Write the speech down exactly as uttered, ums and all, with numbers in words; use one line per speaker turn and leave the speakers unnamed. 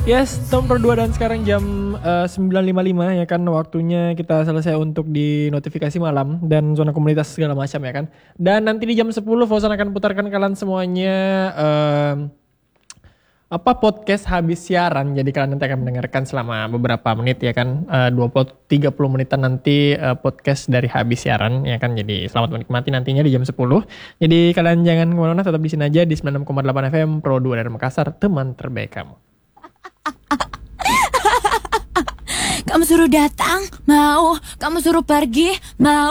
Yes, tahun Pro dua dan sekarang jam uh, sembilan lima puluh lima ya kan, waktunya kita selesai untuk di notifikasi malam dan zona komunitas segala macam ya kan. Dan nanti di jam sepuluh Fauzan akan putarkan kalian semuanya um, apa podcast habis siaran. Jadi kalian nanti akan mendengarkan selama beberapa menit ya kan, uh, dua puluh tiga puluh menitan nanti uh, podcast dari habis siaran ya kan. Jadi selamat menikmati nantinya di jam sepuluh. Jadi kalian jangan kemana-mana, tetap di sini aja di sembilan puluh enam koma delapan F M Pro dua dari Makassar, teman terbaik kamu.
Kamu suruh datang, mau. Kamu suruh pergi, mau.